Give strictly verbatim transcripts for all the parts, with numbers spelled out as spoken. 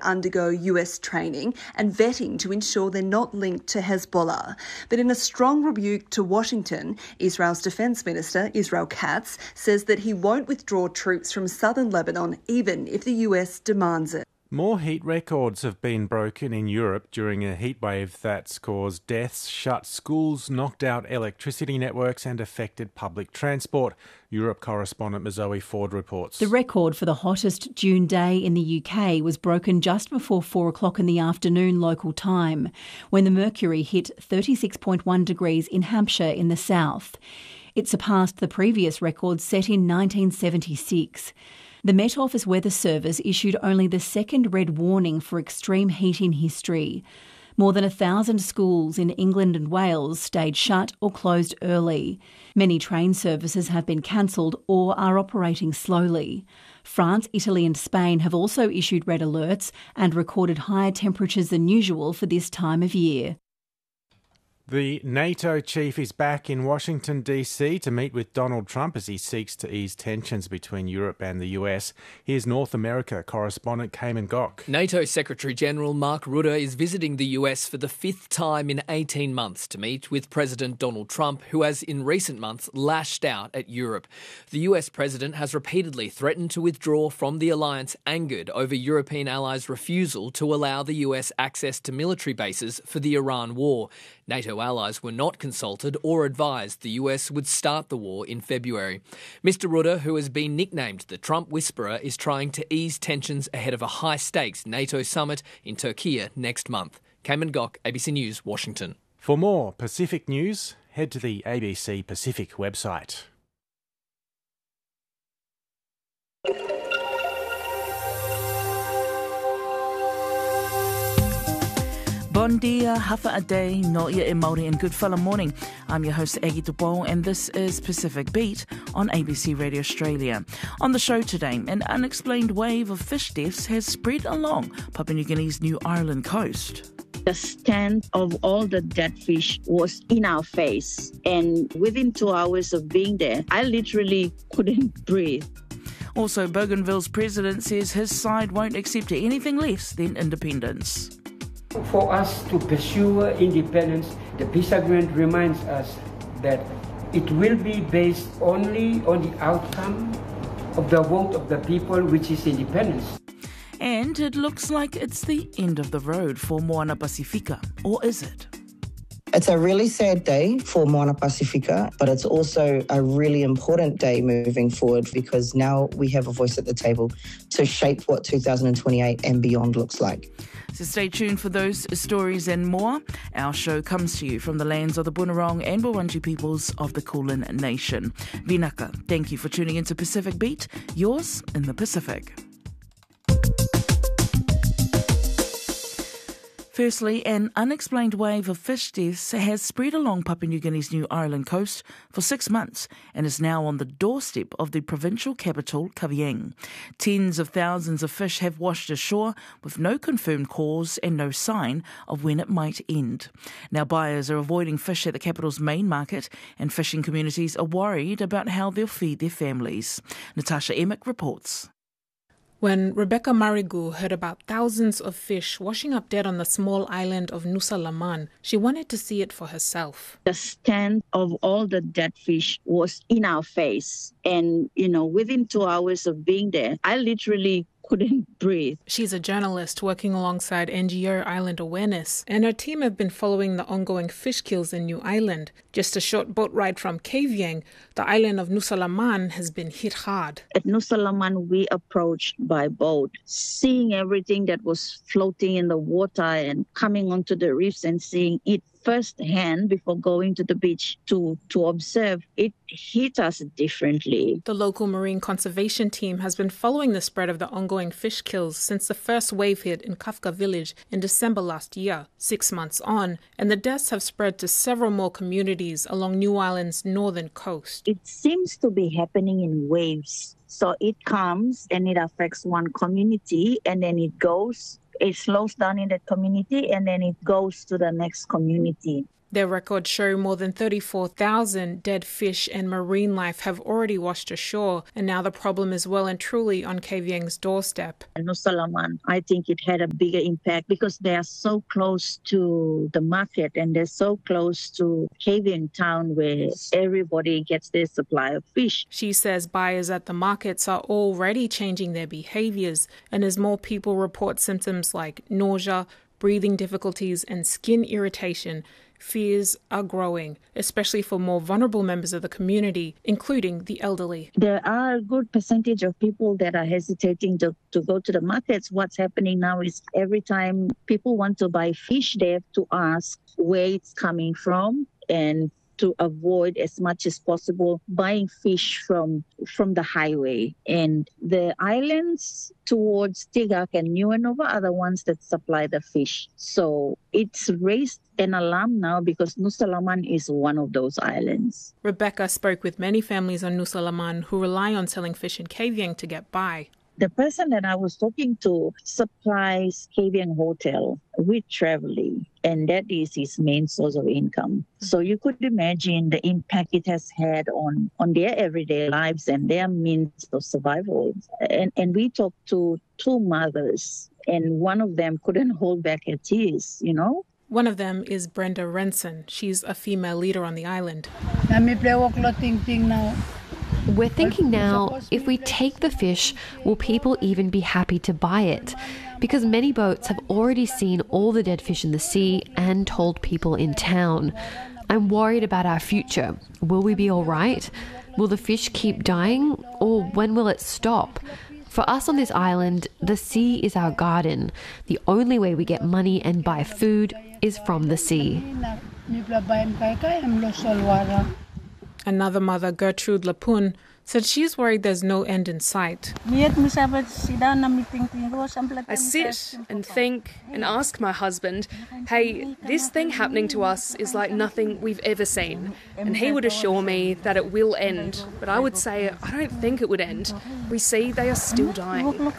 undergo U S training and vetting to ensure they're not linked to Hezbollah. But in a strong rebuke to Washington, Israel's Defence Minister, Israel Katz, says that he won't withdraw troops from southern Lebanon even if the U S demands it. More heat records have been broken in Europe during a heatwave that's caused deaths, shut schools, knocked out electricity networks and affected public transport. Europe correspondent Zoe Ford reports. The record for the hottest June day in the U K was broken just before four o'clock in the afternoon local time, when the mercury hit thirty-six point one degrees in Hampshire in the south. It surpassed the previous record set in nineteen seventy-six. The Met Office Weather Service issued only the second red warning for extreme heat in history. More than a thousand schools in England and Wales stayed shut or closed early. Many train services have been cancelled or are operating slowly. France, Italy and Spain have also issued red alerts and recorded higher temperatures than usual for this time of year. The NATO chief is back in Washington, D C to meet with Donald Trump as he seeks to ease tensions between Europe and the U S. Here's North America correspondent Cayman Gok. NATO Secretary-General Mark Rutte is visiting the U S for the fifth time in eighteen months to meet with President Donald Trump, who has in recent months lashed out at Europe. The U S president has repeatedly threatened to withdraw from the alliance, angered over European allies' refusal to allow the U S access to military bases for the Iran war. NATO allies were not consulted or advised the U S would start the war in February. Mister Rutte, who has been nicknamed the Trump Whisperer, is trying to ease tensions ahead of a high-stakes NATO summit in Turkey next month. Cayman Gok, A B C News, Washington. For more Pacific news, head to the A B C Pacific website. Bon dia, hafa a day, noia e Māori and good fella morning. I'm your host Aggie Dubois and this is Pacific Beat on A B C Radio Australia. On the show today, an unexplained wave of fish deaths has spread along Papua New Guinea's New Ireland coast. The stand of all the dead fish was in our face, and within two hours of being there, I literally couldn't breathe. Also, Bougainville's president says his side won't accept anything less than independence. For us to pursue independence, the peace agreement reminds us that it will be based only on the outcome of the vote of the people, which is independence. And it looks like it's the end of the road for Moana Pacifica, or is it? It's a really sad day for Moana Pacifica, but it's also a really important day moving forward because now we have a voice at the table to shape what two thousand twenty-eight and beyond looks like. So stay tuned for those stories and more. Our show comes to you from the lands of the Bunurong and Wurundjeri peoples of the Kulin Nation. Vinaka, thank you for tuning into Pacific Beat, yours in the Pacific. Firstly, an unexplained wave of fish deaths has spread along Papua New Guinea's New Ireland coast for six months and is now on the doorstep of the provincial capital, Kavieng. Tens of thousands of fish have washed ashore with no confirmed cause and no sign of when it might end. Now buyers are avoiding fish at the capital's main market and fishing communities are worried about how they'll feed their families. Natasha Emick reports. When Rebecca Marigu heard about thousands of fish washing up dead on the small island of Nusa Laman, she wanted to see it for herself. The stand of all the dead fish was in our face. And, you know, within two hours of being there, I literally couldn't breathe. She's a journalist working alongside N G O Island Awareness, and her team have been following the ongoing fish kills in New Ireland. Just a short boat ride from Kavieng, the island of Nusa Laman has been hit hard. At Nusa Laman, we approached by boat, seeing everything that was floating in the water and coming onto the reefs and seeing it firsthand before going to the beach to, to observe. It hit us differently. The local marine conservation team has been following the spread of the ongoing fish kills since the first wave hit in Kafka village in December last year, six months on, and the deaths have spread to several more communities along New Ireland's northern coast. It seems to be happening in waves. So it comes and it affects one community and then it goes. It slows down in that community and then it goes to the next community. Their records show more than thirty-four thousand dead fish and marine life have already washed ashore, and now the problem is well and truly on K V Ng's doorstep. Nusa Laman, I think it had a bigger impact because they are so close to the market and they're so close to K V Ng town where everybody gets their supply of fish. She says buyers at the markets are already changing their behaviours, and as more people report symptoms like nausea, breathing difficulties and skin irritation, fears are growing, especially for more vulnerable members of the community, including the elderly. There are a good percentage of people that are hesitating to, to go to the markets. What's happening now is every time people want to buy fish, they have to ask where it's coming from and to avoid as much as possible buying fish from from the highway. And the islands towards Tigak and Nuuanova are the ones that supply the fish. So it's raised an alarm now because Nusa Laman is one of those islands. Rebecca spoke with many families on Nusa Laman who rely on selling fish in K V Ng to get by. The person that I was talking to supplies K V Ng Hotel with traveling, and that is his main source of income. So you could imagine the impact it has had on, on their everyday lives and their means of survival. And, and we talked to two mothers, and one of them couldn't hold back her tears, you know. One of them is Brenda Renson. She's a female leader on the island. We're thinking now, if we take the fish, will people even be happy to buy it? Because many boats have already seen all the dead fish in the sea and told people in town. I'm worried about our future. Will we be all right? Will the fish keep dying? Or when will it stop? For us on this island, the sea is our garden. The only way we get money and buy food is from the sea. Another mother, Gertrude Lapun, said she's worried there's no end in sight. I sit and think and ask my husband, hey, this thing happening to us is like nothing we've ever seen. And he would assure me that it will end. But I would say, I don't think it would end. We see they are still dying.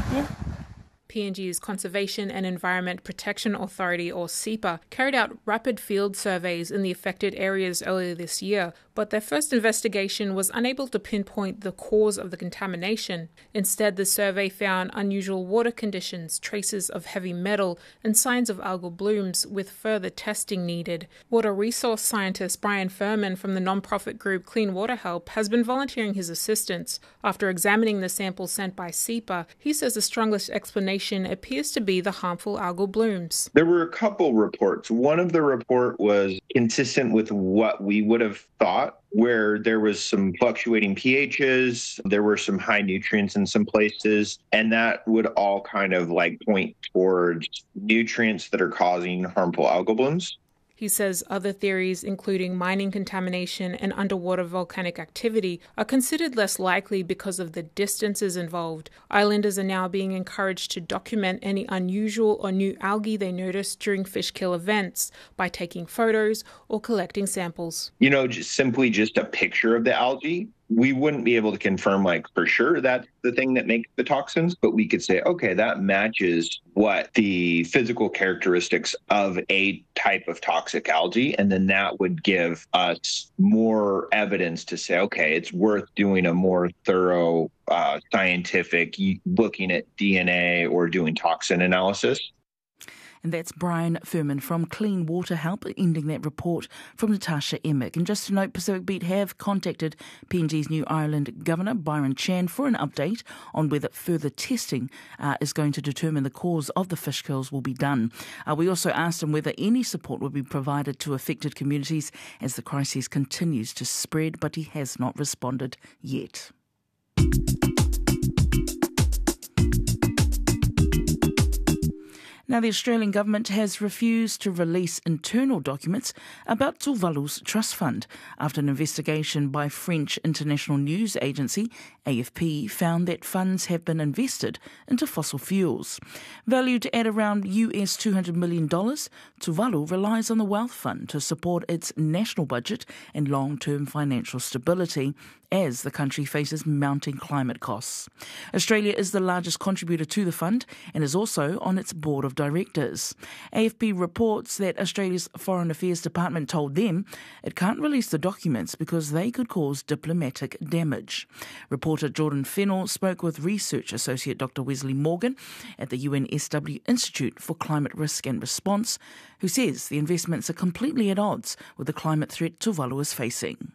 P N G's Conservation and Environment Protection Authority, or SEPA, carried out rapid field surveys in the affected areas earlier this year, but their first investigation was unable to pinpoint the cause of the contamination. Instead, the survey found unusual water conditions, traces of heavy metal, and signs of algal blooms, with further testing needed. Water resource scientist Brian Furman from the non-profit group Clean Water Help has been volunteering his assistance. After examining the samples sent by SEPA, he says the strongest explanation appears to be the harmful algal blooms. There were a couple reports. One of the report was consistent with what we would have thought, where there was some fluctuating pHs, there were some high nutrients in some places, and that would all kind of like point towards nutrients that are causing harmful algal blooms. He says other theories, including mining contamination and underwater volcanic activity, are considered less likely because of the distances involved. Islanders are now being encouraged to document any unusual or new algae they notice during fish kill events by taking photos or collecting samples. You know, just simply just a picture of the algae, we wouldn't be able to confirm like for sure that's the thing that makes the toxins, but we could say, okay, that matches what the physical characteristics of a type of toxic algae. And then that would give us more evidence to say, okay, it's worth doing a more thorough uh, scientific looking at D N A or doing toxin analysis. And that's Brian Furman from Clean Water Help, ending that report from Natasha Emick. And just to note, Pacific Beat have contacted P N G's New Ireland Governor, Byron Chan, for an update on whether further testing uh, is going to determine the cause of the fish kills will be done. Uh, we also asked him whether any support would be provided to affected communities as the crisis continues to spread, but he has not responded yet. Now, the Australian government has refused to release internal documents about Tuvalu's trust fund after an investigation by French international news agency A F P found that funds have been invested into fossil fuels. Valued at around U S two hundred million dollars, Tuvalu relies on the Wealth Fund to support its national budget and long-term financial stability, as the country faces mounting climate costs. Australia is the largest contributor to the fund and is also on its board of directors. A F P reports that Australia's Foreign Affairs Department told them it can't release the documents because they could cause diplomatic damage. Reporter Jordan Fennell spoke with Research Associate Doctor Wesley Morgan at the U N S W Institute for Climate Risk and Response, who says the investments are completely at odds with the climate threat Tuvalu is facing.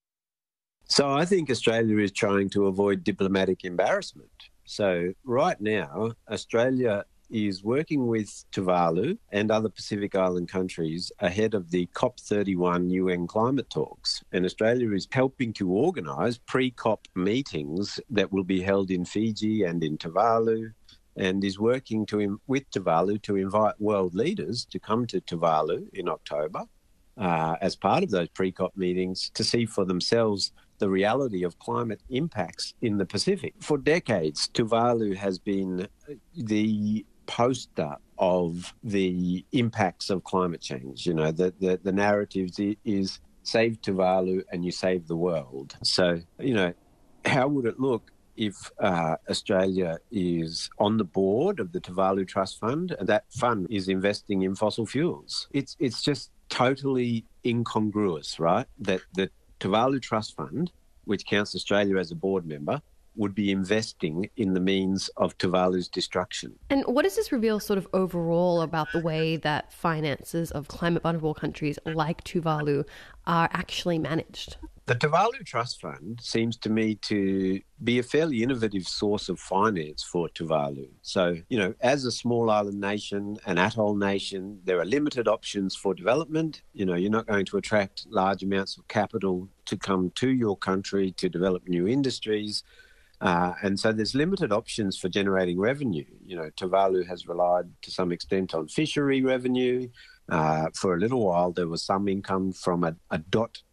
So I think Australia is trying to avoid diplomatic embarrassment. So right now, Australia is working with Tuvalu and other Pacific Island countries ahead of the COP thirty-one U N climate talks. And Australia is helping to organise pre-COP meetings that will be held in Fiji and in Tuvalu, and is working to with Tuvalu to invite world leaders to come to Tuvalu in October uh, as part of those pre-COP meetings to see for themselves the reality of climate impacts in the Pacific. For decades, Tuvalu has been the poster of the impacts of climate change. You know, the, the, the narrative is save Tuvalu and you save the world. So, you know, how would it look if uh, Australia is on the board of the Tuvalu Trust Fund and that fund is investing in fossil fuels? It's it's just totally incongruous, right? That the Tuvalu Trust Fund, which counts Australia as a board member, would be investing in the means of Tuvalu's destruction. And what does this reveal sort of overall about the way that finances of climate vulnerable countries like Tuvalu are actually managed? The Tuvalu Trust Fund seems to me to be a fairly innovative source of finance for Tuvalu. So, you know, as a small island nation, an atoll nation, there are limited options for development. You know, you're not going to attract large amounts of capital to come to your country to develop new industries. Uh, and so there's limited options for generating revenue. You know, Tuvalu has relied to some extent on fishery revenue. Uh, for a little while, there was some income from a, a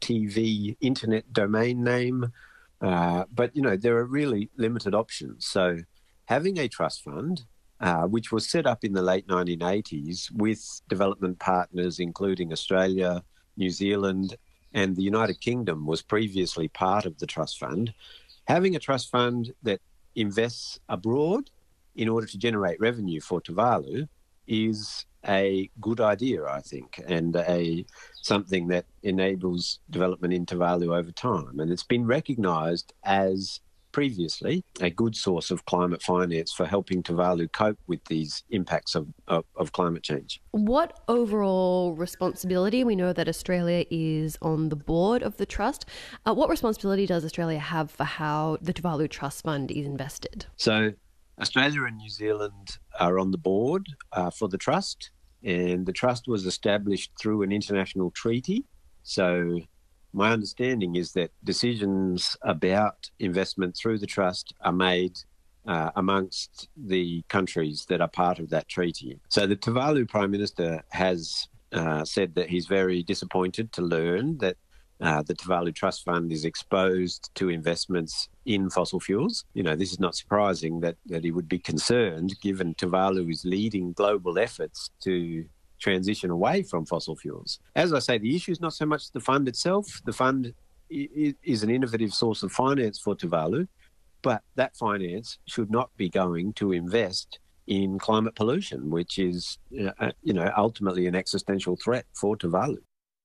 .tv internet domain name. Uh, but, you know, there are really limited options. So having a trust fund, uh, which was set up in the late nineteen eighties with development partners, including Australia, New Zealand, and the United Kingdom was previously part of the trust fund. Having a trust fund that invests abroad in order to generate revenue for Tuvalu is a good idea, I think, and a something that enables development in Tuvalu over time. And it's been recognised as previously a good source of climate finance for helping Tuvalu cope with these impacts of, of, of climate change. What overall responsibility, we know that Australia is on the board of the trust, uh, what responsibility does Australia have for how the Tuvalu Trust Fund is invested? So Australia and New Zealand are on the board uh, for the trust, and the trust was established through an international treaty. So my understanding is that decisions about investment through the trust are made uh, amongst the countries that are part of that treaty. So the Tuvalu Prime Minister has uh, said that he's very disappointed to learn that uh, the Tuvalu Trust Fund is exposed to investments in fossil fuels. You know, this is not surprising that, that he would be concerned, given Tuvalu is leading global efforts to transition away from fossil fuels. As I say, the issue is not so much the fund itself. The fund is an innovative source of finance for Tuvalu, but that finance should not be going to invest in climate pollution, which is, uh, you know, ultimately an existential threat for Tuvalu.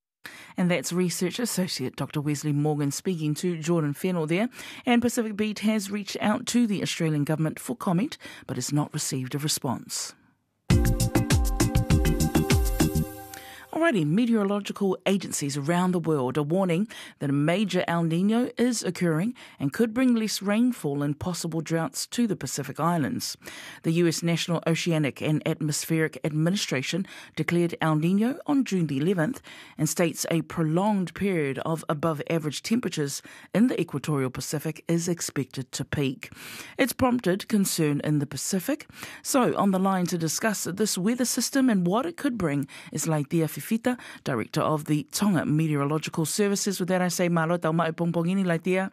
And that's Research Associate Doctor Wesley Morgan speaking to Jordan Fennell there. And Pacific Beat has reached out to the Australian government for comment, but has not received a response. Alrighty, meteorological agencies around the world are warning that a major El Niño is occurring and could bring less rainfall and possible droughts to the Pacific Islands. The U S National Oceanic and Atmospheric Administration declared El Niño on June the eleventh and states a prolonged period of above-average temperatures in the equatorial Pacific is expected to peak. It's prompted concern in the Pacific. So, on the line to discuss this weather system and what it could bring is Laithia Fifita, Director of the Tonga Meteorological Services. With that, I say malo tau mai pongpongini, Laithia.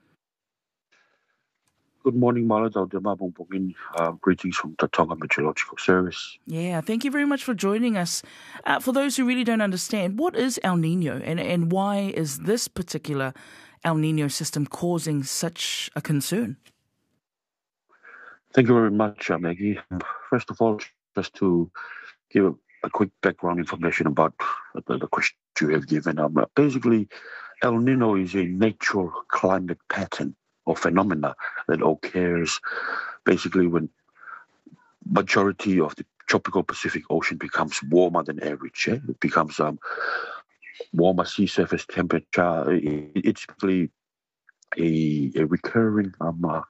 Good morning, malo tau te mai pongpongini. Greetings from the Tonga Meteorological Service. Yeah, thank you very much for joining us. Uh, for those who really don't understand, what is El Niño and, and why is this particular El Nino system causing such a concern? Thank you very much, uh, Maggie. First of all, just to give a, a quick background information about the, the question you have given. Um, basically, El Nino is a natural climate pattern or phenomena that occurs basically when majority of the tropical Pacific Ocean becomes warmer than average. Eh? It becomes um, warmer sea surface temperature. It, it's really a, a recurring um, uh,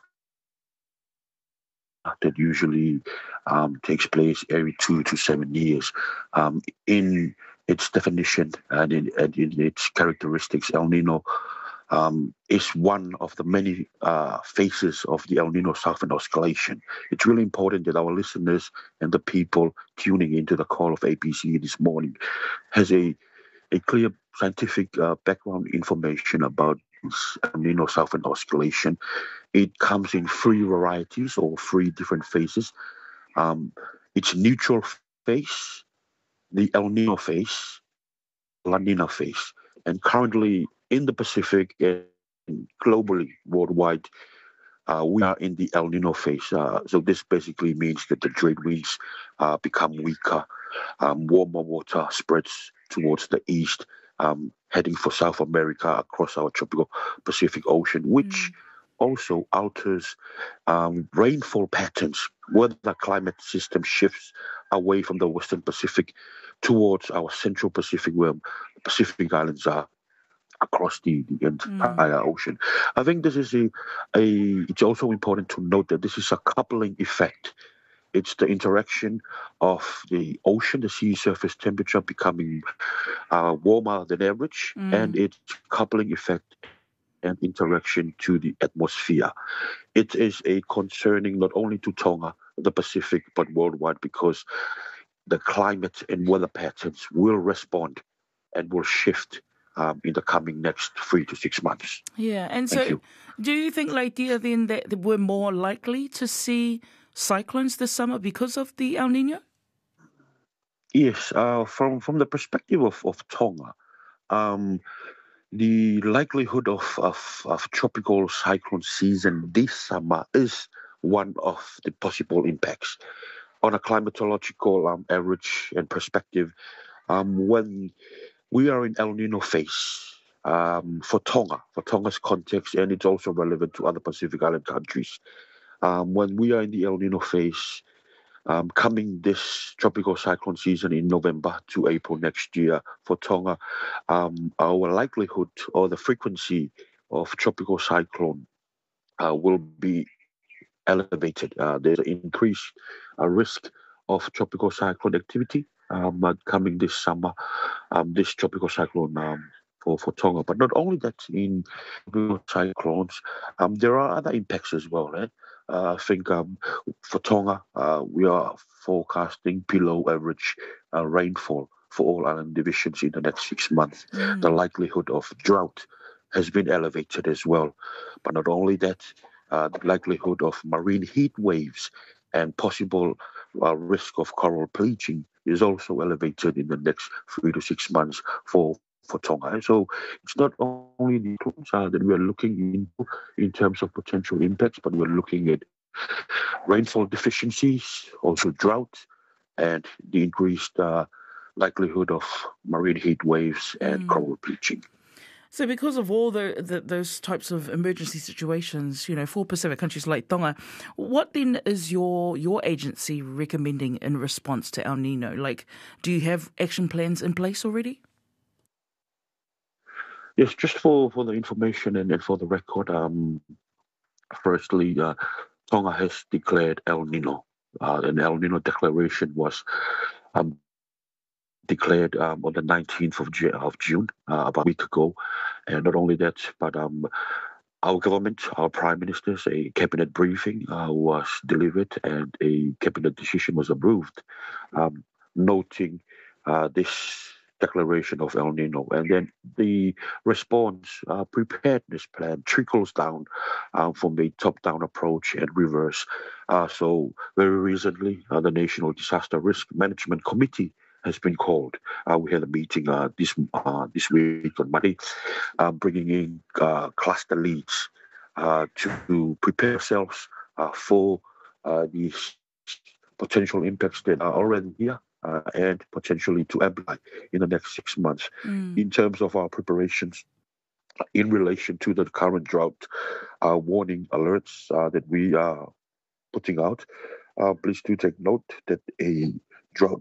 that usually um, takes place every two to seven years. Um, in its definition and in, and in its characteristics, El Nino um, is one of the many uh, phases of the El Nino Southern Oscillation. It's really important that our listeners and the people tuning into the call of A B C this morning has a, a clear scientific uh, background information about El Nino Southern Oscillation. It comes in three varieties or three different phases. Um, it's neutral phase, the El Nino phase, La Nina phase. And currently in the Pacific and globally, worldwide, uh, we are in the El Nino phase. Uh, so this basically means that the trade winds uh, become weaker, um, warmer water spreads towards the east, um, heading for South America across our tropical Pacific Ocean, which mm. also alters um, rainfall patterns, where the climate system shifts away from the Western Pacific towards our Central Pacific, where the Pacific Islands are across the, the entire mm. ocean. I think this is a, a, it's also important to note that this is a coupling effect. It's the interaction of the ocean, the sea surface temperature becoming uh, warmer than average, mm. and its coupling effect and interaction to the atmosphere. It is a concerning not only to Tonga, the Pacific, but worldwide, because the climate and weather patterns will respond and will shift um, in the coming next three to six months. Yeah, and Thank so you. Do you think, Leitia, then that we're more likely to see cyclones this summer because of the El Nino? Yes, uh, from, from the perspective of, of Tonga, um, the likelihood of, of, of tropical cyclone season this summer is one of the possible impacts. On a climatological um, average and perspective, um, when we are in El Nino phase um, for Tonga, for Tonga's context, and it's also relevant to other Pacific Island countries. Um, when we are in the El Nino phase, Um, coming this tropical cyclone season in November to April next year for Tonga, um, our likelihood or the frequency of tropical cyclone uh, will be elevated. Uh, there's an increased uh, risk of tropical cyclone activity um, uh, coming this summer, um, this tropical cyclone um, for, for Tonga. But not only that, in cyclones, um, there are other impacts as well, right? Uh, I think um, for Tonga, uh, we are forecasting below average uh, rainfall for all island divisions in the next six months. Mm. The likelihood of drought has been elevated as well. But not only that, uh, the likelihood of marine heat waves and possible uh, risk of coral bleaching is also elevated in the next three to six months for for Tonga. So it's not only the clues uh, that we are looking into in terms of potential impacts, but we're looking at rainfall deficiencies, also drought, and the increased uh, likelihood of marine heat waves and mm. coral bleaching. So because of all the, the those types of emergency situations, you know, for Pacific countries like Tonga, what then is your your agency recommending in response to El Nino? Like, do you have action plans in place already? Yes, just for, for the information and, and for the record, um, firstly, uh, Tonga has declared El Nino. Uh, an El Nino declaration was um, declared um, on the nineteenth of, Ju- of June, uh, about a week ago. And not only that, but um, our government, our prime ministers, a cabinet briefing uh, was delivered and a cabinet decision was approved, um, noting uh, this declaration of El Nino, and then the response uh, preparedness plan trickles down uh, from the top-down approach and reverse. Uh, so very recently, uh, the National Disaster Risk Management Committee has been called. Uh, we had a meeting uh, this uh, this week on Monday, uh, bringing in uh, cluster leads uh, to prepare ourselves uh, for uh, these potential impacts that are already here uh, and potentially to amplify in the next six months. Mm. In terms of our preparations in relation to the current drought uh, warning alerts uh, that we are putting out, uh, please do take note that a drought